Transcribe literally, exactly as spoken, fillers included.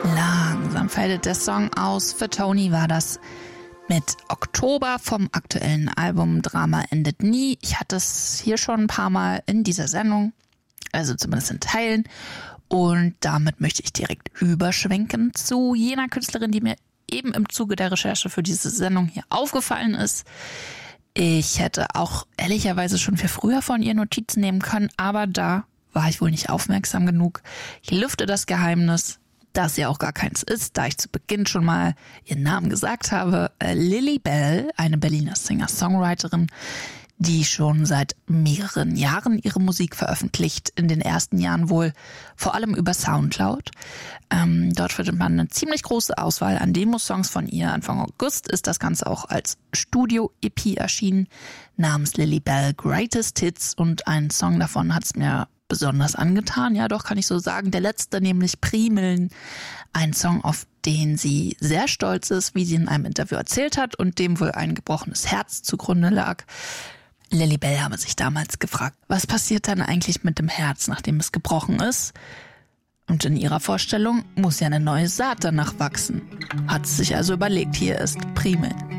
Langsam fadet der Song aus. Für Tony war das mit Oktober vom aktuellen Album Drama endet nie. Ich hatte es hier schon ein paar Mal in dieser Sendung, also zumindest in Teilen. Und damit möchte ich direkt überschwenken zu jener Künstlerin, die mir eben im Zuge der Recherche für diese Sendung hier aufgefallen ist. Ich hätte auch ehrlicherweise schon viel früher von ihr Notizen nehmen können, aber da war ich wohl nicht aufmerksam genug. Ich lüfte das Geheimnis, dass sie auch gar keins ist, da ich zu Beginn schon mal ihren Namen gesagt habe. Lily Bell, eine Berliner Singer-Songwriterin, die schon seit mehreren Jahren ihre Musik veröffentlicht, in den ersten Jahren wohl vor allem über Soundcloud. Ähm, dort findet man eine ziemlich große Auswahl an Demosongs von ihr. Anfang August ist das Ganze auch als Studio-E P erschienen, namens Lily Bell Greatest Hits, und einen Song davon hat es mir besonders angetan. Ja, doch, kann ich so sagen. Der letzte, nämlich Primeln. Ein Song, auf den sie sehr stolz ist, wie sie in einem Interview erzählt hat und dem wohl ein gebrochenes Herz zugrunde lag. Lily Bell habe sich damals gefragt, was passiert dann eigentlich mit dem Herz, nachdem es gebrochen ist? Und in ihrer Vorstellung muss ja eine neue Saat danach wachsen. Hat sie sich also überlegt, hier ist Primeln.